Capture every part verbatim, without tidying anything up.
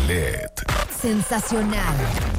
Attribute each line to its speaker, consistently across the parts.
Speaker 1: Gillette.
Speaker 2: Sensacional.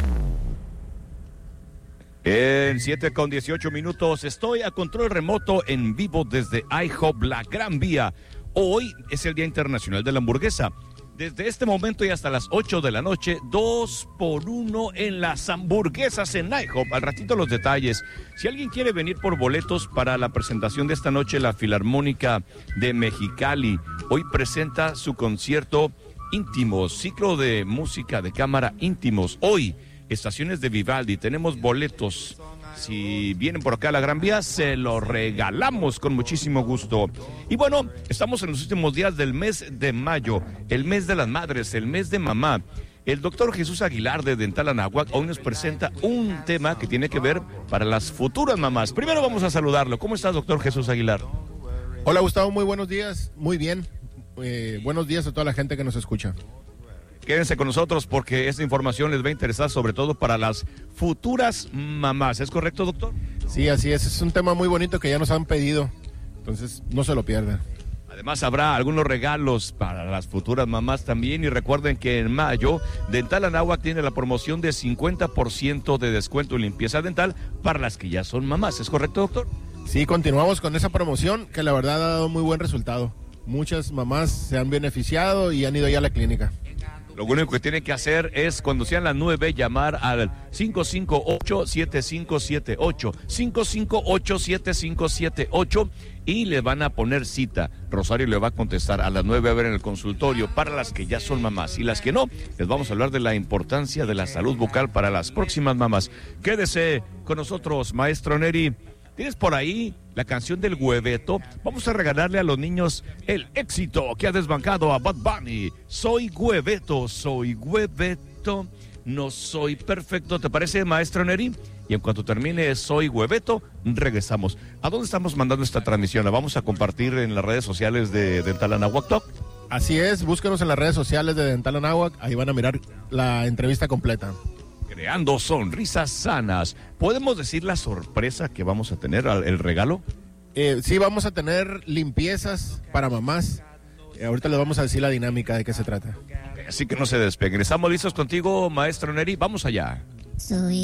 Speaker 3: En siete con dieciocho minutos estoy a control remoto en vivo desde IHOP La Gran Vía. Hoy es el Día Internacional de la Hamburguesa. Desde este momento y hasta las ocho de la noche, dos por uno en las hamburguesas en IHOP. Al ratito los detalles. Si alguien quiere venir por boletos para la presentación de esta noche, la Filarmónica de Mexicali hoy presenta su concierto Íntimos, ciclo de música de cámara Íntimos. Hoy, estaciones de Vivaldi, tenemos boletos. Si vienen por acá a la Gran Vía, se los regalamos con muchísimo gusto. Y bueno, estamos en los últimos días del mes de mayo, el mes de las madres, el mes de mamá. El doctor Jesús Aguilar de Dental Anáhuac hoy nos presenta un tema que tiene que ver para las futuras mamás. Primero vamos a saludarlo. ¿Cómo estás, doctor Jesús Aguilar?
Speaker 4: Hola, Gustavo, muy buenos días. Muy bien. Eh, buenos días a toda la gente que nos escucha.
Speaker 3: Quédense con nosotros porque esta información les va a interesar sobre todo para las futuras mamás. ¿Es correcto, doctor?
Speaker 4: Sí, así es. Es un tema muy bonito que ya nos han pedido. Entonces, no se lo pierdan.
Speaker 3: Además, habrá algunos regalos para las futuras mamás también. Y recuerden que en mayo, Dental Anáhuac tiene la promoción de cincuenta por ciento de descuento en limpieza dental para las que ya son mamás. ¿Es correcto, doctor?
Speaker 4: Sí, continuamos con esa promoción que la verdad ha dado muy buen resultado. Muchas mamás se han beneficiado y han ido ya a la clínica.
Speaker 3: Lo único que tienen que hacer es, cuando sean las nueve, llamar al cinco cinco ocho, siete cinco siete ocho, cinco cinco ocho, siete cinco siete ocho y le van a poner cita. Rosario le va a contestar a las nueve a ver en el consultorio para las que ya son mamás. Y las que no, les vamos a hablar de la importancia de la salud bucal para las próximas mamás. Quédese con nosotros, maestro Neri. ¿Tienes por ahí la canción del Hueveto? Vamos a regalarle a los niños el éxito que ha desbancado a Bad Bunny. Soy Hueveto, soy Hueveto, no soy perfecto. ¿Te parece, maestro Neri? Y en cuanto termine Soy Hueveto, regresamos. ¿A dónde estamos mandando esta transmisión? ¿La vamos a compartir en las redes sociales de Dental Anáhuac Talk?
Speaker 4: Así es, búsquenos en las redes sociales de Dental Anáhuac. Ahí van a mirar la entrevista completa.
Speaker 3: Creando sonrisas sanas. ¿Podemos decir la sorpresa que vamos a tener, el regalo?
Speaker 4: Eh, sí, vamos a tener limpiezas para mamás. Eh, ahorita les vamos a decir la dinámica de qué se trata.
Speaker 3: Así que no se despeguen. ¿Estamos listos contigo, maestro Neri? Vamos allá.
Speaker 2: Soy